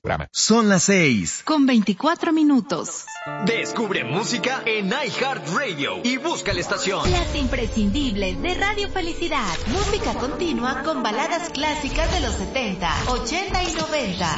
Son las 6:24. Descubre música en iHeartRadio y busca la estación. Las imprescindibles de Radio Felicidad. Música continua con baladas clásicas de los 70, 80 y 90.